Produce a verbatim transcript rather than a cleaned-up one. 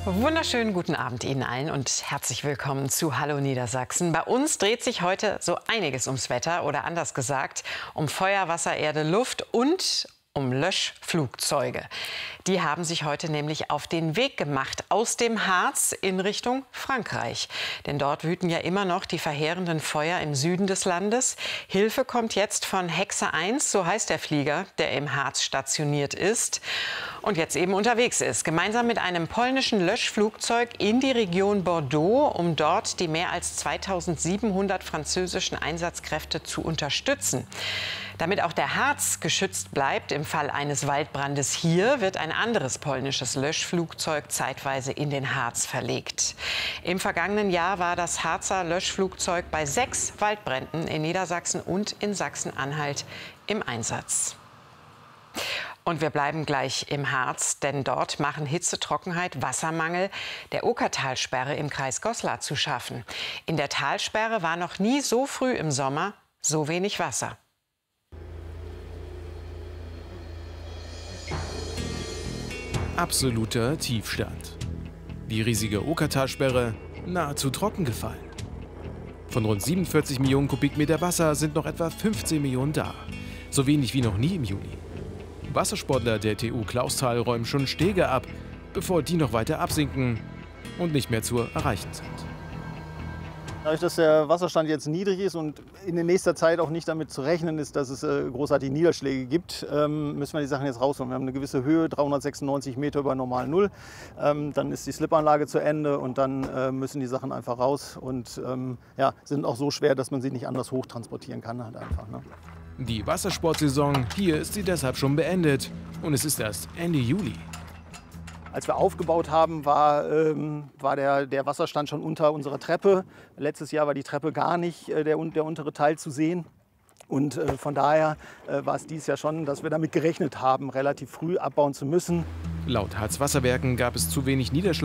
Wunderschönen guten Abend Ihnen allen und herzlich willkommen zu Hallo Niedersachsen. Bei uns dreht sich heute so einiges ums Wetter oder anders gesagt um Feuer, Wasser, Erde, Luft und um Löschflugzeuge. Die haben sich heute nämlich auf den Weg gemacht aus dem Harz in Richtung Frankreich. Denn dort wüten ja immer noch die verheerenden Feuer im Süden des Landes. Hilfe kommt jetzt von Hexe eins, so heißt der Flieger, der im Harz stationiert ist und jetzt eben unterwegs ist. Gemeinsam mit einem polnischen Löschflugzeug in die Region Bordeaux, um dort die mehr als zweitausendsiebenhundert französischen Einsatzkräfte zu unterstützen. Damit auch der Harz geschützt bleibt im Fall eines Waldbrandes hier, wird ein anderes polnisches Löschflugzeug zeitweise in den Harz verlegt. Im vergangenen Jahr war das Harzer Löschflugzeug bei sechs Waldbränden in Niedersachsen und in Sachsen-Anhalt im Einsatz. Und wir bleiben gleich im Harz, denn dort machen Hitze, Trockenheit, Wassermangel der Okertalsperre im Kreis Goslar zu schaffen. In der Talsperre war noch nie so früh im Sommer so wenig Wasser. Absoluter Tiefstand. Die riesige Okertalsperre nahezu trocken gefallen. Von rund siebenundvierzig Millionen Kubikmeter Wasser sind noch etwa fünfzehn Millionen da. So wenig wie noch nie im Juni. Wassersportler der T U Clausthal räumen schon Stege ab, bevor die noch weiter absinken und nicht mehr zu erreichen sind. Dadurch, dass der Wasserstand jetzt niedrig ist und in nächster Zeit auch nicht damit zu rechnen ist, dass es äh, großartige Niederschläge gibt, ähm, müssen wir die Sachen jetzt rausholen. Wir haben eine gewisse Höhe, dreihundertsechsundneunzig Meter über normal Null. Ähm, dann ist die Slipanlage zu Ende und dann äh, müssen die Sachen einfach raus und ähm, ja, sind auch so schwer, dass man sie nicht anders hochtransportieren kann. Halt einfach, ne? Die Wassersportsaison hier ist sie deshalb schon beendet und es ist erst Ende Juli. Als wir aufgebaut haben, war, ähm, war der, der Wasserstand schon unter unserer Treppe. Letztes Jahr war die Treppe gar nicht, äh, der, der untere Teil zu sehen. Und äh, von daher äh, war es dieses Jahr schon, dass wir damit gerechnet haben, relativ früh abbauen zu müssen. Laut Harz Wasserwerken gab es zu wenig Niederschlag.